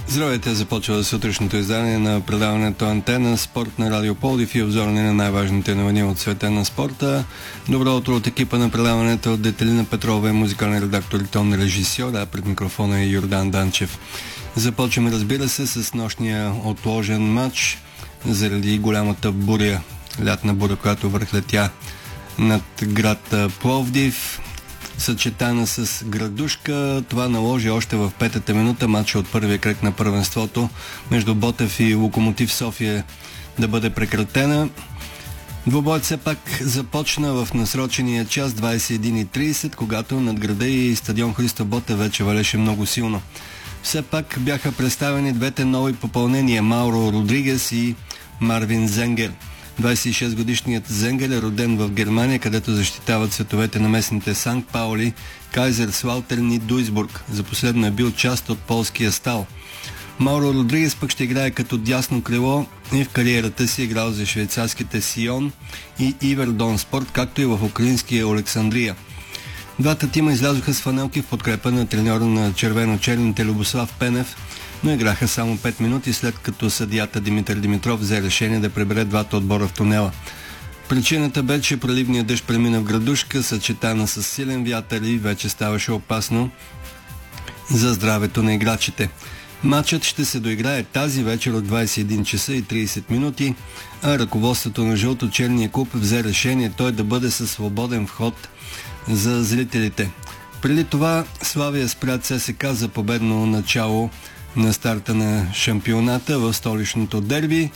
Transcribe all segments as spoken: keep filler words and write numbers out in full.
Здравейте, започва сутрешното издание на предаването Антена, спорт на Радио Пловдив и обзорни на най-важните новини от света на спорта. Добро утро от екипа на предаването от Детелина Петрова и музикален редактор и тон режисьор, а пред микрофона е Йордан Данчев. Започваме, разбира се, с нощния отложен матч заради голямата буря, лятна буря, която върхлетя над град Пловдив, съчетана с градушка. Това наложи още в петата минута матча от първия кръг на първенството между Ботев и Локомотив София да бъде прекратена. Двубоят все пак започна в насрочения час двадесет и една и тридесет, когато над града и стадион Христо Ботев вече валеше много силно. Все пак бяха представени двете нови попълнения — Мауро Родригес и Марвин Зенгер. двадесет и шест годишният Зенгер е роден в Германия, където защитават цветовете на местните Санкт Паули, Кайзерслаутърн и Дуйсбург. За последно е бил част от полския стал. Мауро Родригес пък ще играе като дясно крило и в кариерата си играл за швейцарските Сион и Ивердон Спорт, както и в украинския Олександрия. Двата тима излязоха с фанелки в подкрепа на треньора на червено-черните Любослав Пенев, но играха само пет минути след като съдията Димитър Димитров взе решение да прибере двата отбора в тунела. Причината бе, че проливният дъжд премина в градушка, съчетана с силен вятър, и вече ставаше опасно за здравето на играчите. Матчът ще се доиграе тази вечер от двадесет и един часа и тридесет минути, а ръководството на жълто-черния клуб взе решение той да бъде със свободен вход за зрителите. Преди това Славия спря ЦСКА за победно начало на старта на шампионата в столичното дерби,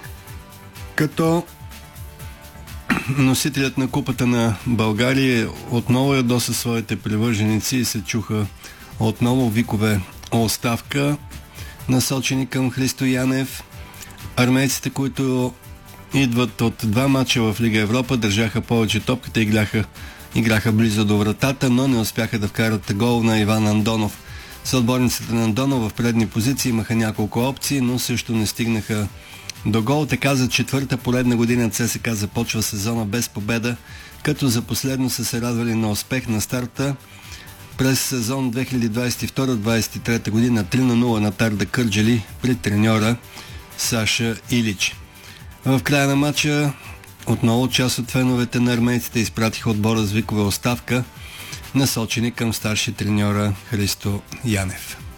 като носителят на Купата на България отново ядоса своите привърженици и се чуха отново викове оставка, насочени към Христо Янев. Армейците, които идват от два мача в Лига Европа, държаха повече топката и играха, играха близо до вратата, но не успяха да вкарат гол на Иван Андонов. Съотборниците на Андонов в предни позиции имаха няколко опции, но също не стигнаха до гол. Така за четвърта поредна година ЦСКА започва сезона без победа, като за последно са се радвали на успех на старта през сезон две хиляди двадесет и втора двадесет и трета година три на нула на Тарда Кърджали при треньора Саша Илич. В края на матча отново част от феновете на армейците изпратиха отбора с викове оставка, насочени към старши треньора Христо Янев.